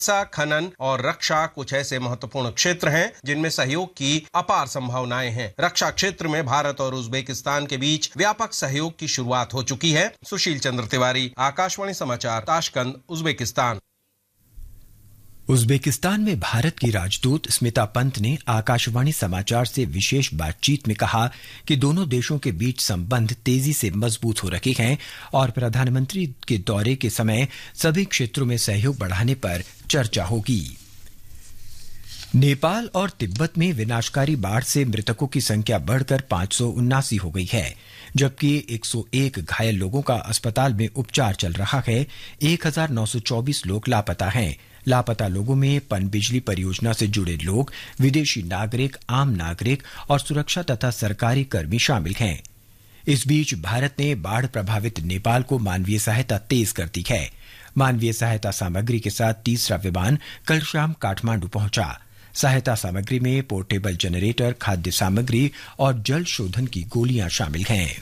चिकित्सा, खनन और रक्षा कुछ ऐसे महत्वपूर्ण क्षेत्र हैं जिनमें सहयोग की अपार संभावनाएं हैं। रक्षा क्षेत्र में भारत और उज्बेकिस्तान के बीच व्यापक सहयोग की शुरुआत हो चुकी है। सुशील चंद्र तिवारी, आकाशवाणी समाचार, ताशकंद, उज्बेकिस्तान। उज्बेकिस्तान में भारत की राजदूत स्मिता पंत ने आकाशवाणी समाचार से विशेष बातचीत में कहा कि दोनों देशों के बीच संबंध तेजी से मजबूत हो रहे हैं और प्रधानमंत्री के दौरे के समय सभी क्षेत्रों में सहयोग बढ़ाने पर चर्चा होगी। नेपाल और तिब्बत में विनाशकारी बाढ़ से मृतकों की संख्या बढ़कर 579 हो गई है, जबकि 101 घायल लोगों का अस्पताल में उपचार चल रहा है। 1924 लोग लापता हैं। लापता लोगों में पनबिजली परियोजना से जुड़े लोग, विदेशी नागरिक, आम नागरिक और सुरक्षा तथा सरकारी कर्मी शामिल हैं। इस बीच भारत ने बाढ़ प्रभावित नेपाल को मानवीय सहायता तेज कर दी है। मानवीय सहायता सामग्री के साथ तीसरा विमान कल शाम काठमांडू पहुंचा। सहायता सामग्री में पोर्टेबल जनरेटर, खाद्य सामग्री और जल शोधन की गोलियां शामिल हैं।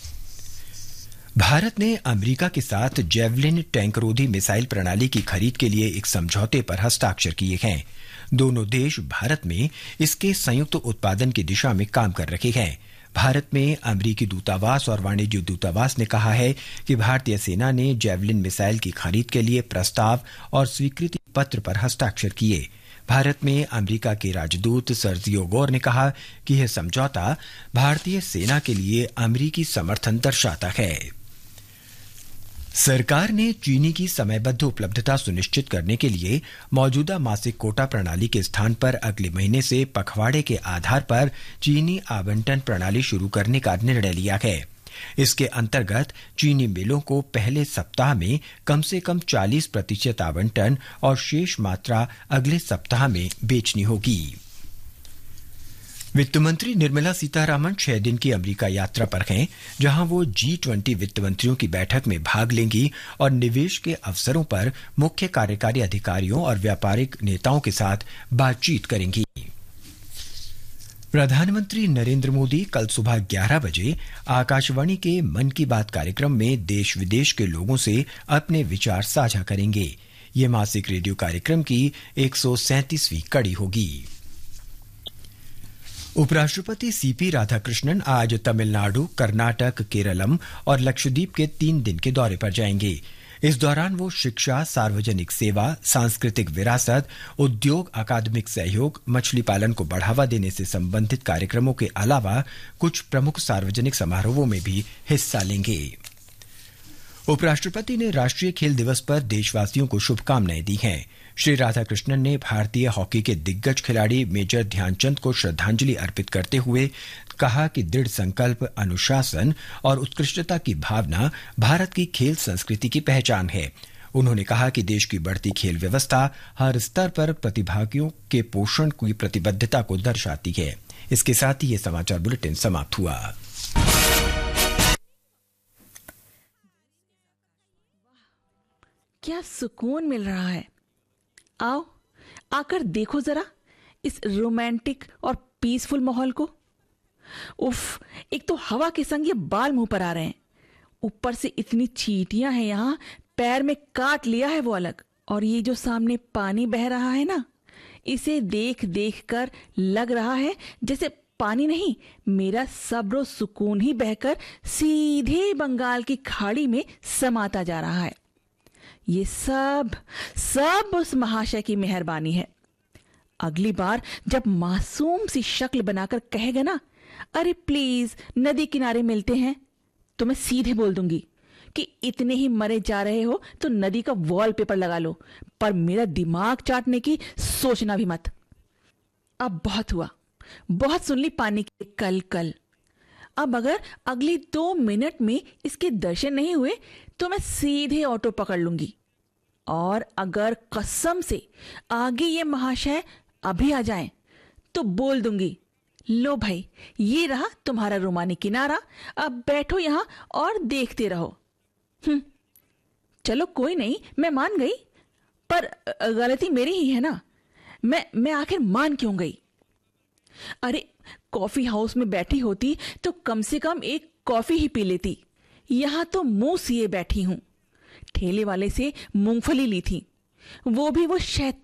भारत ने अमेरिका के साथ जेवलिन टैंकरोधी मिसाइल प्रणाली की खरीद के लिए एक समझौते पर हस्ताक्षर किए हैं। दोनों देश भारत में इसके संयुक्त उत्पादन की दिशा में काम कर रहे हैं। भारत में अमेरिकी दूतावास और वाणिज्य दूतावास ने कहा है कि भारतीय सेना ने जेवलिन मिसाइल की खरीद के लिए प्रस्ताव और स्वीकृति पत्र पर हस्ताक्षर किए। भारत में अमेरिका के राजदूत सर्जियो गौर ने कहा कि यह समझौता भारतीय सेना के लिए अमेरिकी समर्थन दर्शाता है। सरकार ने चीनी की समयबद्ध उपलब्धता सुनिश्चित करने के लिए मौजूदा मासिक कोटा प्रणाली के स्थान पर अगले महीने से पखवाड़े के आधार पर चीनी आवंटन प्रणाली शुरू करने का निर्णय लिया है। इसके अंतर्गत चीनी मिलों को पहले सप्ताह में कम से कम 40% आवंटन और शेष मात्रा अगले सप्ताह में बेचनी होगी। वित्त मंत्री निर्मला सीतारामन 6 दिन की अमेरिका यात्रा पर हैं, जहां वो G20 वित्त मंत्रियों की बैठक में भाग लेंगी और निवेश के अवसरों पर मुख्य कार्यकारी अधिकारियों और व्यापारिक नेताओं के साथ बातचीत करेंगी। प्रधानमंत्री नरेंद्र मोदी कल सुबह 11 बजे आकाशवाणी के मन की बात कार्यक्रम में देश विदेश के लोगों से अपने विचार साझा करेंगे। ये मासिक रेडियो कार्यक्रम की 137वीं कड़ी होगी। उपराष्ट्रपति सीपी राधाकृष्णन आज तमिलनाडु, कर्नाटक, केरलम और लक्षद्वीप के 3 दिन के दौरे पर जाएंगे। इस दौरान वो शिक्षा, सार्वजनिक सेवा, सांस्कृतिक विरासत, उद्योग, अकादमिक सहयोग, मछली पालन को बढ़ावा देने से संबंधित कार्यक्रमों के अलावा कुछ प्रमुख सार्वजनिक समारोहों में भी हिस्सा लेंगे। उपराष्ट्रपति ने राष्ट्रीय खेल दिवस पर देशवासियों को शुभकामनाएं दी हैं। श्री राधाकृष्णन ने भारतीय हॉकी के दिग्गज खिलाड़ी मेजर ध्यानचंद को श्रद्धांजलि अर्पित करते हुए कहा कि दृढ़ संकल्प, अनुशासन और उत्कृष्टता की भावना भारत की खेल संस्कृति की पहचान है। उन्होंने कहा कि देश की बढ़ती खेल व्यवस्था हर स्तर पर प्रतिभागियों के पोषण की प्रतिबद्धता को दर्शाती है। इसके साथ ही ये समाचार बुलेटिन समाप्त हुआ। क्या सुकून मिल रहा है। आओ आकर देखो जरा इस रोमांटिक और पीसफुल माहौल को। उफ, एक तो हवा के संग ये बाल मुंह पर आ रहे हैं, ऊपर से इतनी चींटियां हैं यहाँ, पैर में काट लिया है वो अलग। और ये जो सामने पानी बह रहा है ना, इसे देख देख कर लग रहा है जैसे पानी नहीं, मेरा सब्र और सुकून ही बहकर सीधे बंगाल की खाड़ी में समाता जा रहा है। ये सब उस महाशय की मेहरबानी है। अगली बार जब मासूम सी शक्ल बनाकर कहेगा ना, अरे प्लीज नदी किनारे मिलते हैं, तो मैं सीधे बोल दूंगी कि इतने ही मरे जा रहे हो तो नदी का वॉलपेपर लगा लो, पर मेरा दिमाग चाटने की सोचना भी मत। अब बहुत हुआ, बहुत सुन ली पानी की कल। अब अगर अगली 2 मिनट में इसके दर्शन नहीं हुए तो मैं सीधे ऑटो पकड़ लूंगी। और अगर कसम से आगे ये महाशय अभी आ जाएं, तो बोल दूंगी, लो भाई ये रहा तुम्हारा रोमानी किनारा, अब बैठो यहां और देखते रहो। चलो कोई नहीं, मैं मान गई, पर गलती मेरी ही है ना। मैं आखिर मान क्यों गई? अरे कॉफी हाउस में बैठी होती तो कम से कम एक कॉफी ही पी लेती। यहां तो मुंह सिए बैठी हूं। ठेले वाले से मूंगफली ली थी, वो भी वो शैतान